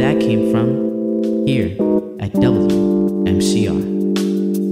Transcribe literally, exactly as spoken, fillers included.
that came from here at W M C R.